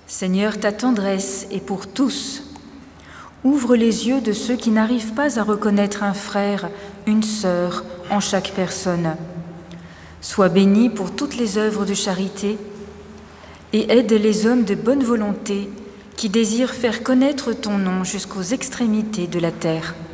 Seigneur, ta tendresse est pour tous. Ouvre les yeux de ceux qui n'arrivent pas à reconnaître un frère, une sœur en chaque personne. Sois béni pour toutes les œuvres de charité et aide les hommes de bonne volonté qui désirent faire connaître ton nom jusqu'aux extrémités de la terre.